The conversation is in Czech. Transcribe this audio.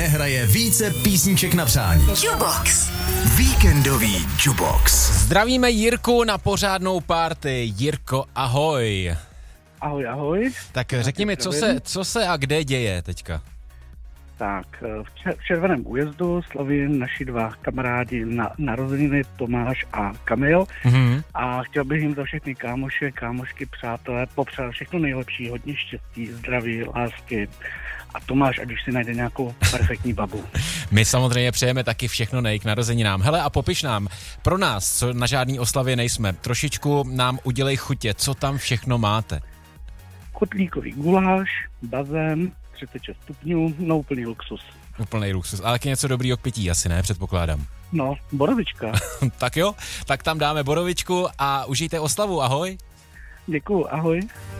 hraje více písniček na přání. Jubox. Víkendový Jubox. Zdravíme Jirku na pořádnou party. Jirko, ahoj. Ahoj. Tak řekni mi, co se a kde děje teďka? Tak, v Červeném újezdu slaví naši dva kamarádi na narozeniny, Tomáš a Kamil. Mhm. A chtěl bych jim za všechny kámošky, přátelé popřát všechno nejlepší, hodně štěstí, zdraví, lásky. A Tomáš, ať už si najde nějakou perfektní babu. My samozřejmě přejeme taky všechno k narozeninám. Hele, a popiš nám, pro nás, co na žádný oslavě nejsme, trošičku nám udělej chutě, co tam všechno máte. Kotlíkový guláš, bazén, 36 stupňů, no úplný luxus. Úplnej luxus, ale taky něco dobrýho k pití, asi ne, předpokládám. No, borovička. Tak jo, tak tam dáme borovičku a užijte oslavu, ahoj. Děkuju, ahoj.